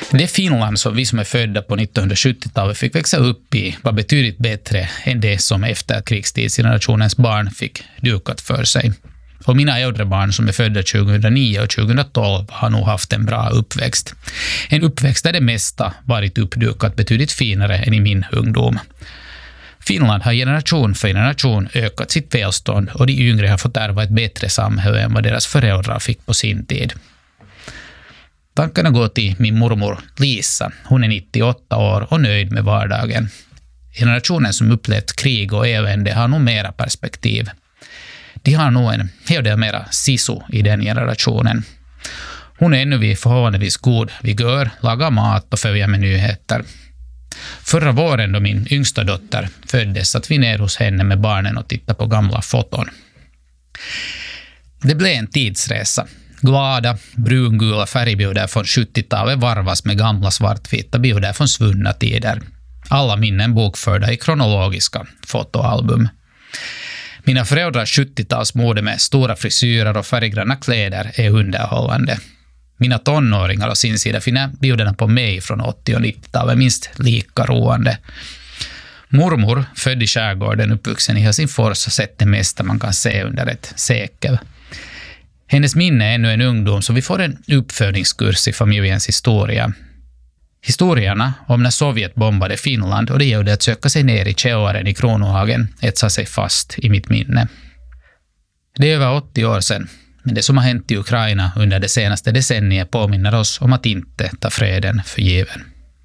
Det Finland som vi som är födda på 1970-talet fick växa upp i var betydligt bättre än det som efterkrigstidsgenerationens barn fick dukat för sig. Och mina äldre barn som är födda 2009 och 2012 har nog haft en bra uppväxt. En uppväxt där det mesta varit uppdukat betydligt finare än i min ungdom. Finland har generation för generation ökat sitt välstånd och de yngre har fått ärva ett bättre samhälle än vad deras föräldrar fick på sin tid. Tankarna går till min mormor Lisa. Hon är 98 år och nöjd med vardagen. Generationen som upplevt krig och elände har nog mera perspektiv. De har nog en hel del mera sisu i den generationen. Hon är ännu vid förhållandevis god vigör, lagar mat och följer med nyheter. Förra våren då min yngsta dotter föddes satt vi ner hos henne med barnen och tittade på gamla foton. Det blev en tidsresa. Glada, brungula färgbilder från 70-talet varvas med gamla svartvita bilder från svunna tider. Alla minnen bokförda i kronologiska fotoalbum. Mina föräldrars 70-talsmode med stora frisyrer och färggranna kläder är underhållande. Mina tonåringar och sin sida finner bilderna på mig från 80- och 90-talet minst lika roande. Mormor, född i skärgården, uppvuxen i Helsingfors, har sett det mesta man kan se under ett sekel. Hennes minne är ännu en ungdom så vi får en uppfödningskurs i familjens historia. Historierna om när Sovjet bombade Finland och det gällde att söka sig ner i källaren i Kronohagen etsar sig fast i mitt minne. Det är över 80 år sedan, men det som har hänt i Ukraina under det senaste decenniet påminner oss om att inte ta freden för given.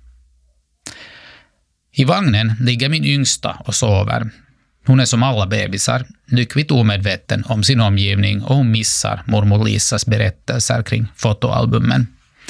I vagnen ligger min yngsta och sover. Hon är som alla bebisar, lyckligt omedveten om sin omgivning och hon missar mormor Lisas berättelser kring fotoalbumen.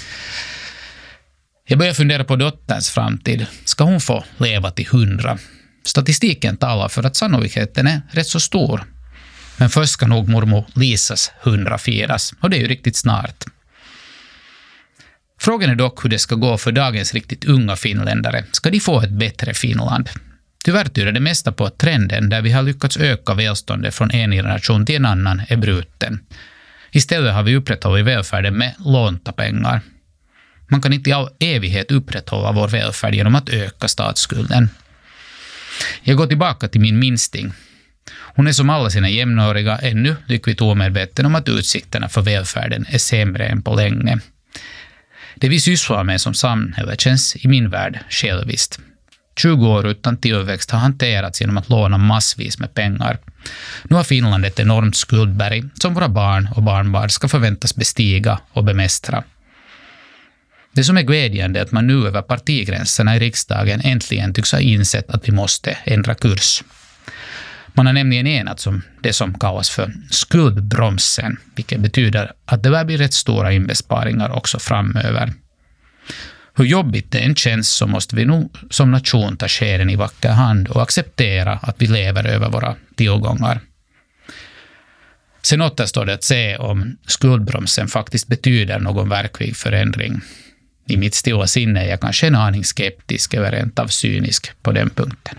Jag börjar fundera på dotterns framtid. Ska hon få leva till 100? Statistiken talar för att sannolikheten är rätt så stor. Men först ska nog mormor Lisas 100 firas och det är ju riktigt snart. Frågan är dock hur det ska gå för dagens riktigt unga finländare. Ska de få ett bättre Finland? Tyvärr tyder det mesta på att trenden där vi har lyckats öka välståndet från en generation till en annan är bruten. Istället har vi upprätthållit välfärden med lånta pengar. Man kan inte i all evighet upprätthålla vår välfärd genom att öka statsskulden. Jag går tillbaka till min minsting. Hon är som alla sina jämnåriga ännu lyckligt omedveten om att utsikterna för välfärden är sämre än på länge. Det vi sysslar med som samhälle känns i min värld själviskt. 20 år utan tillväxt har hanterats genom att låna massvis med pengar. Nu har Finland ett enormt skuldberg som våra barn och barnbarn ska förväntas bestiga och bemästra. Det som är glädjande är att man nu över partigränserna i riksdagen äntligen tycks ha insett att vi måste ändra kurs. Man har nämligen enats om det som kallas för skuldbromsen, vilket betyder att det lär bli rätt stora inbesparingar också framöver. Hur jobbigt det än känns så måste vi nog som nation ta skeden i vacker hand och acceptera att vi lever över våra tillgångar. Sen återstår det att se om skuldbromsen faktiskt betyder någon verklig förändring. I mitt stilla sinne är jag kanske en aning skeptisk eller rent av cynisk på den punkten.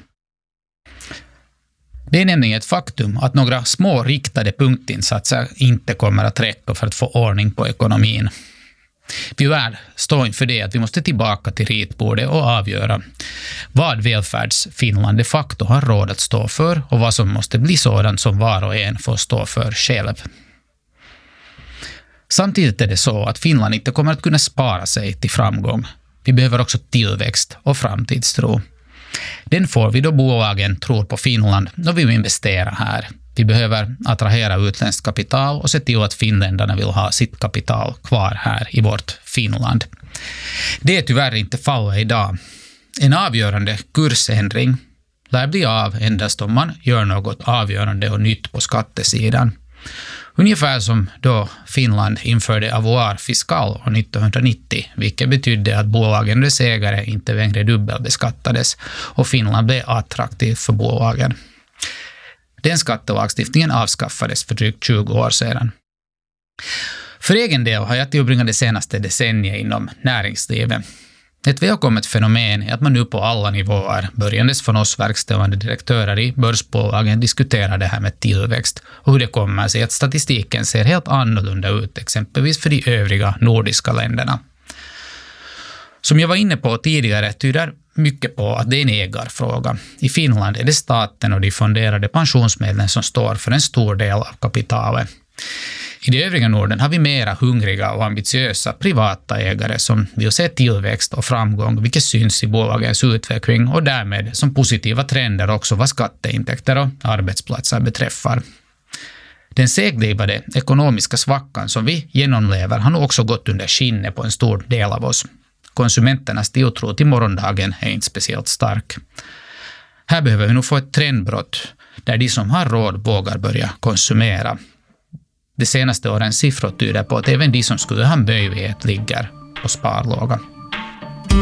Det är nämligen ett faktum att några små riktade punktinsatser inte kommer att räcka för att få ordning på ekonomin. Vi lär stå inför det att vi måste tillbaka till ritbordet och avgöra vad välfärdsfinland de facto har råd att stå för och vad som måste bli sådant som var och en får stå för själv. Samtidigt är det så att Finland inte kommer att kunna spara sig till framgång. Vi behöver också tillväxt och framtidstro. Den får vi då bolagen tror på Finland och vill investera här. Vi behöver attrahera utländskt kapital och se till att finländarna vill ha sitt kapital kvar här i vårt Finland. Det är tyvärr inte fallet idag. En avgörande kursändring lär bli av endast om man gör något avgörande och nytt på skattesidan. Ungefär som då Finland införde avoir fiscal år 1990, vilket betydde att bolagen och dess ägare inte längre dubbelbeskattades och Finland blev attraktivt för bolagen. Den skattelagstiftningen avskaffades för drygt 20 år sedan. För egen del har jag tillbringat det senaste decenniet inom näringslivet. Ett välkommet fenomen är att man nu på alla nivåer, börjandes från oss verkställande direktörer i börsbolagen, diskuterar det här med tillväxt och hur det kommer sig att statistiken ser helt annorlunda ut exempelvis för de övriga nordiska länderna. Som jag var inne på tidigare tyder mycket på att det är en ägarfråga. I Finland är det staten och de fonderade pensionsmedlen som står för en stor del av kapitalet. I det övriga Norden har vi mera hungriga och ambitiösa privata ägare som vill se tillväxt och framgång, vilket syns i bolagens utveckling och därmed som positiva trender också vad skatteintäkter och arbetsplatser beträffar. Den seglivade ekonomiska svackan som vi genomlever har nog också gått under skinnet på en stor del av oss. Konsumenternas tilltro till morgondagen är inte speciellt stark. Här behöver vi nog få ett trendbrott där de som har råd vågar börja konsumera. De senaste årens siffror tyder på att även de som skulle ha möjlighet ligger på sparlåga.